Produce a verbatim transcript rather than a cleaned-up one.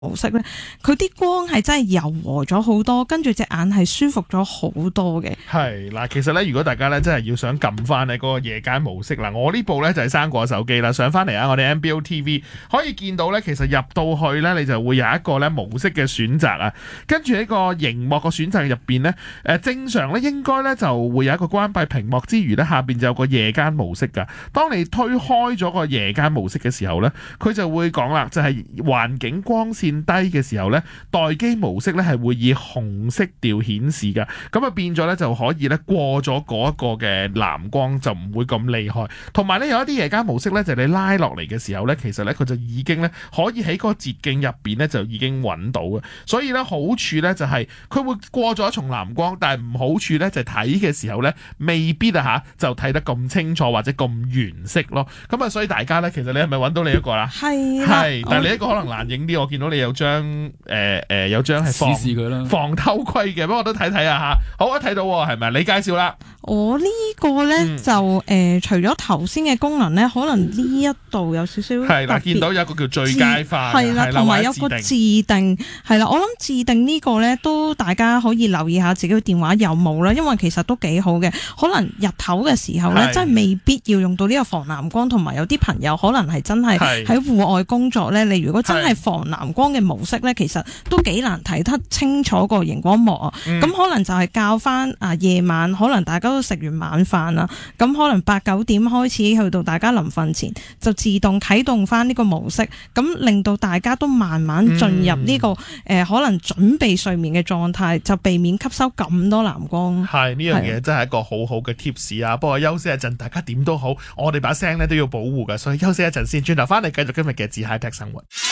模式咧，佢啲光係真係柔和咗好多，跟住隻眼係舒服咗好多嘅。 係嗱，其實咧，如果大家咧真係要想撳翻你嗰個夜間模式啦，我呢部咧就係生果手機啦，上翻嚟啊，我哋 M B O T V 可以見到咧，其實入到去咧，你就會有一個咧模式嘅選擇啊，跟住喺個熒幕個選擇入邊咧，誒正常咧應該咧就會有一個關閉屏幕之餘咧，下邊就有個夜間模式噶。當你推開咗個夜間模式嘅時候咧，佢就會講啦，就係環境光線低嘅時候咧，待機模式咧係會以紅色調顯示嘅，咁啊變咗咧就可以咧過咗嗰一個嘅藍光就唔會咁厲害。同埋咧有一啲夜間模式咧，就係你拉落嚟嘅時候咧，其實咧佢就已經咧可以喺嗰個捷徑入邊咧就已經揾到嘅。所以咧好處咧就係佢會過咗一重藍光，但係唔好處咧就係睇嘅時候咧未必啊吓就睇得咁清楚或者咁原色咯。咁啊所以大家咧其實你係咪揾到你一個啦？ 係係，但係你一個可能難影啲，我見到你有張誒誒有張係防試試佢啦， 防偷窺嘅，不過我都睇睇啊吓。好啊，睇到係咪？你介紹啦。 我呢個咧、嗯、就誒、呃，除咗頭先嘅功能咧，可能呢一度有少少係啦，見到有個叫最佳化係啦， 同埋有個自定係啦。我諗自定呢個咧都大家可以留意下自己嘅電話有冇啦，因為其實都幾好嘅。可能日頭嘅時候咧，真係未必要用到呢個防藍光，同埋有啲朋友可能係真係喺戶外工作咧，你如果真係防藍光嘅模式咧，其實都幾難睇得清楚個熒光幕啊。咁、嗯、可能就係教翻啊夜晚，可能大家都食完晚飯啦，咁可能八九點開始去到大家臨瞓前，就自動啟動翻呢個模式，咁令到大家都慢慢進入呢、這個誒、嗯呃、可能準備睡眠嘅狀態，就避免吸收咁多藍光。 係呢樣嘢真係一個好好嘅 tips 啊！不過休息一陣，大家點都好，我哋把聲咧都要保護㗎，所以休息一陣先，轉頭翻嚟繼續今日嘅自嗨 Tech 生活。